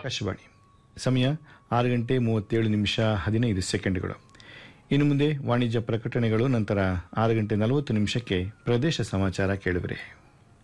ಆಕಾಶವಾಣಿ. ಸಮಯ 6:37 ಇನ್ನು ಮುಂದೆ ವಾಣಿಜ್ಯ ಪ್ರಕಟಣೆಗಳು, ನಂತರ 6:40 ಪ್ರದೇಶ ಸಮಾಚಾರ ಕೇಳುವಿರಿ.